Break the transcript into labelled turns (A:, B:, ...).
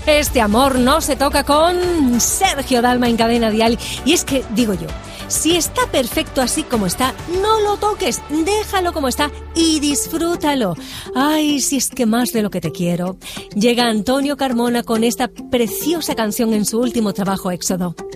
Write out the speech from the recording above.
A: Este amor no se toca con Sergio Dalma en Cadena Dial. Y es que, digo yo, si está perfecto así como está, no lo toques, déjalo como está y disfrútalo. Ay, si es que más de lo que te quiero. Llega Antonio Carmona con esta preciosa canción en su último trabajo, Éxodo.